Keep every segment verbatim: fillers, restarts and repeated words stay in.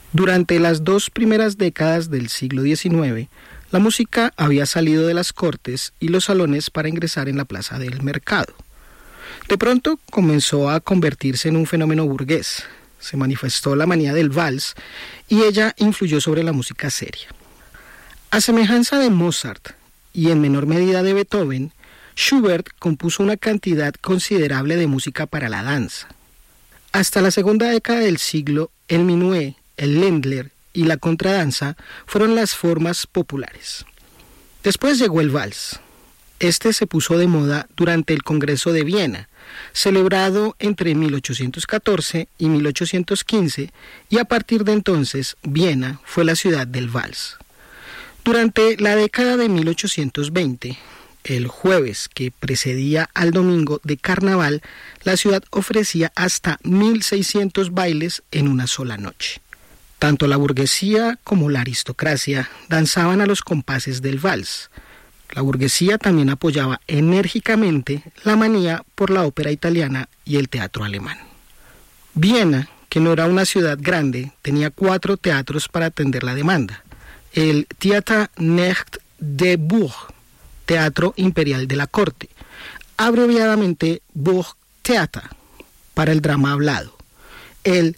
Durante las dos primeras décadas del siglo diecinueve, la música había salido de las cortes y los salones para ingresar en la plaza del mercado. De pronto comenzó a convertirse en un fenómeno burgués. Se manifestó la manía del vals y ella influyó sobre la música seria. A semejanza de Mozart y en menor medida de Beethoven, Schubert compuso una cantidad considerable de música para la danza. Hasta la segunda década del siglo, el minué, el Ländler y la contradanza fueron las formas populares. Después llegó el vals. Este se puso de moda durante el Congreso de Viena, celebrado entre mil ochocientos catorce y mil ochocientos quince, y a partir de entonces Viena fue la ciudad del vals. Durante la década de mil ochocientos veinte, el jueves que precedía al domingo de carnaval, la ciudad ofrecía hasta mil seiscientos bailes en una sola noche. Tanto la burguesía como la aristocracia danzaban a los compases del vals. La burguesía también apoyaba enérgicamente la manía por la ópera italiana y el teatro alemán. Viena, que no era una ciudad grande, tenía cuatro teatros para atender la demanda. El Theater Nacht der Burg, Teatro Imperial de la Corte, abreviadamente Burgtheater, para el drama hablado. El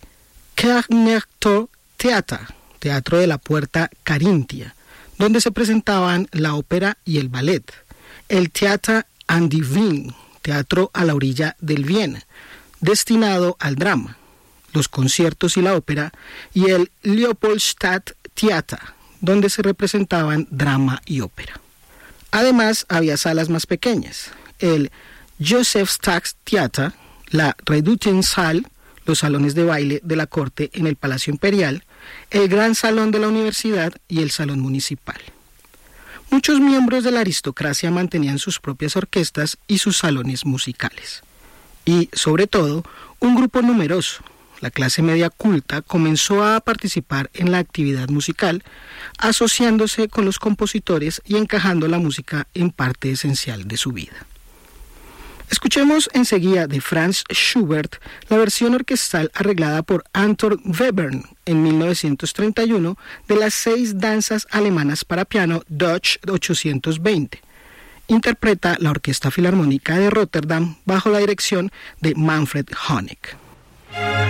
Kärntner Theater, Teatro de la Puerta Carintia, donde se presentaban la ópera y el ballet. El Theater an die Wien, Teatro a la orilla del Viena, destinado al drama, los conciertos y la ópera, y el Leopoldstadt Theater, donde se representaban drama y ópera. Además, había salas más pequeñas, el Josefstadt-Theater, la Redutensaal, los salones de baile de la corte en el Palacio Imperial, el Gran Salón de la Universidad y el Salón Municipal. Muchos miembros de la aristocracia mantenían sus propias orquestas y sus salones musicales. Y, sobre todo, un grupo numeroso, la clase media culta, comenzó a participar en la actividad musical, asociándose con los compositores y encajando la música en parte esencial de su vida. Escuchemos enseguida de Franz Schubert la versión orquestal arreglada por Anton Webern en mil novecientos treinta y uno de las seis danzas alemanas para piano Deutsch ochocientos veinte. Interpreta la Orquesta Filarmónica de Rotterdam bajo la dirección de Manfred Honeck.